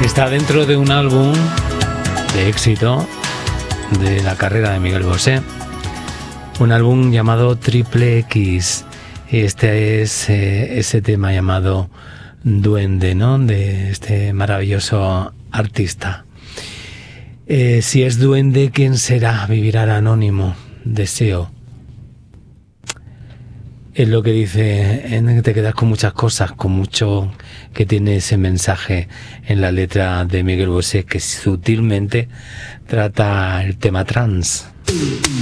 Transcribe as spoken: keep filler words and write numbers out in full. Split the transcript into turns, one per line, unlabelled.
Está dentro de un álbum de éxito de la carrera de Miguel Bosé, un álbum llamado Triple X, y este es eh, ese tema llamado Duende, ¿no?, de este maravilloso artista. Eh, si es duende, ¿quién será? Vivirá anónimo, deseo. Es lo que dice, en que te quedas con muchas cosas, con mucho que tiene ese mensaje en la letra de Miguel Bosé, que sutilmente trata el tema trans.